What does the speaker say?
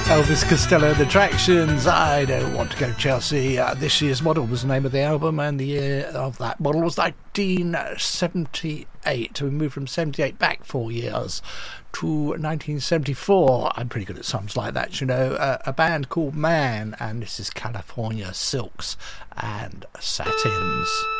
Elvis Costello and the Attractions. I Don't Want to Go Chelsea. This Year's Model was the name of the album, and the year of that model was 1978. We moved from 78 back 4 years to 1974. I'm pretty good at songs like that, you know. A band called Man, and this is California Silks and Satins.